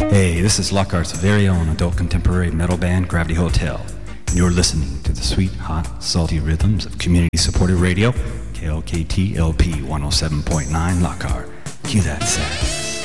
Hey, this is Lockhart's very own adult contemporary metal band, Gravity Hotel. And you're listening to the sweet, hot, salty rhythms of community-supported radio, KLKT LP 107.9 Lockhart. Cue that sound.